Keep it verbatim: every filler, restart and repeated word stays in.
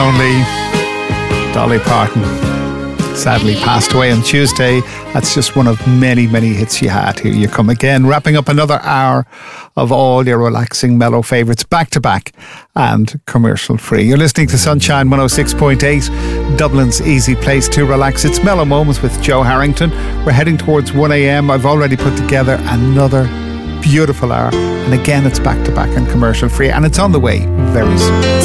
only. Dolly Parton sadly passed away on Tuesday. That's just one of many, many hits she had. Here you come again, wrapping up another hour of all your relaxing, mellow favourites, back to back and commercial free. You're listening to Sunshine one oh six point eight, Dublin's easy place to relax. It's Mellow Moments with Joe Harrington. We're heading towards one a.m. I've already put together another beautiful hour, and again it's back to back and commercial free, and it's on the way very soon.